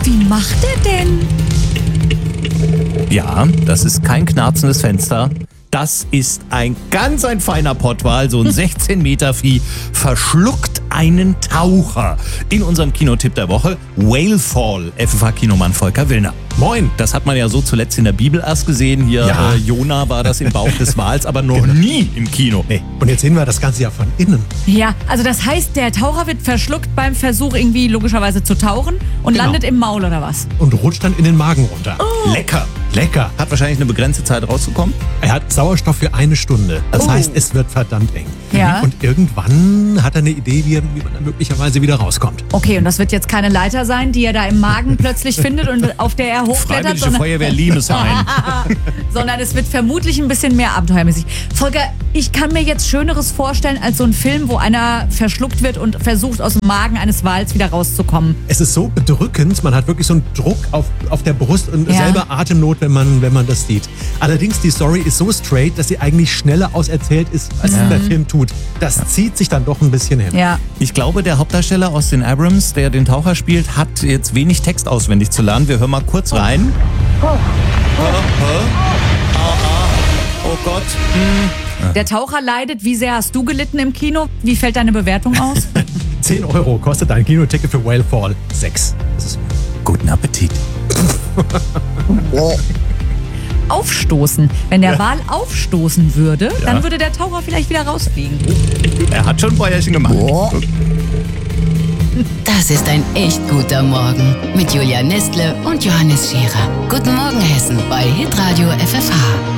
Wie macht er denn? Ja, das ist kein knarzendes Fenster. Das ist ein feiner Pottwal, so ein 16 Meter Vieh, verschluckt einen Taucher. In unserem Kinotipp der Woche, Whalefall, FFH-Kinomann Volker Willner. Moin. Das hat man ja so zuletzt in der Bibel erst gesehen. Hier, Ja. Jona war das im Bauch des Wals, aber noch nie im Kino. Nee. Und jetzt sehen wir das Ganze ja von innen. Ja, also das heißt, der Taucher wird verschluckt beim Versuch irgendwie logischerweise zu tauchen und Genau. landet im Maul oder was? Und rutscht dann in den Magen runter. Lecker. Lecker. Hat wahrscheinlich eine begrenzte Zeit rauszukommen. Er hat Sauerstoff für 1 Stunde. Das heißt, es wird verdammt eng. Ja. Und irgendwann hat er eine Idee, wie man dann möglicherweise wieder rauskommt. Okay, und das wird jetzt keine Leiter sein, die er da im Magen plötzlich findet und auf der er hochklettert, Freiwillige Feuerwehr Limeshain. sondern es wird vermutlich ein bisschen mehr abenteuermäßig. Volker, ich kann mir jetzt Schöneres vorstellen als so ein Film, wo einer verschluckt wird und versucht, aus dem Magen eines Wals wieder rauszukommen. Es ist so bedrückend, man hat wirklich so einen Druck auf der Brust und Ja. selber Atemnot, wenn man das sieht. Allerdings, die Story ist so straight, dass sie eigentlich schneller auserzählt ist, als der Film tut. Das zieht sich dann doch ein bisschen hin. Ja. Ich glaube, der Hauptdarsteller Austin Abrams, der den Taucher spielt, hat jetzt wenig Text auswendig zu lernen. Wir hören mal kurz rein. Oh Gott. Der Taucher leidet. Wie sehr hast du gelitten im Kino? Wie fällt deine Bewertung aus? 10 € kostet ein Kinoticket für Whalefall 6. Das ist Guten Appetit. Aufstoßen. Wenn der Wal aufstoßen würde, dann würde der Taucher vielleicht wieder rausfliegen. Er hat schon ein Bäuerchen gemacht. Das ist ein echt guter Morgen mit Julia Nestle und Johannes Scherer. Guten Morgen Hessen bei Hitradio FFH.